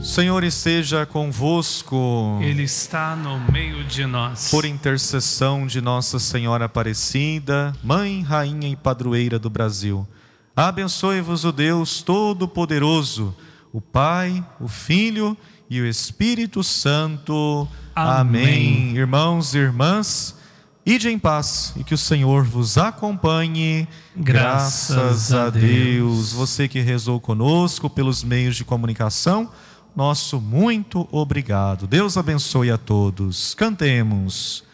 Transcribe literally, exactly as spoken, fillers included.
Senhor esteja convosco. Ele está no meio de nós. Por intercessão de Nossa Senhora Aparecida, Mãe, Rainha e Padroeira do Brasil, abençoe-vos o Deus Todo-Poderoso, o Pai, o Filho e o Espírito Santo. Amém. Amém. Irmãos e irmãs, ide em paz e que o Senhor vos acompanhe. Graças, Graças a Deus. Deus. Você que rezou conosco pelos meios de comunicação, nosso muito obrigado. Deus abençoe a todos. Cantemos.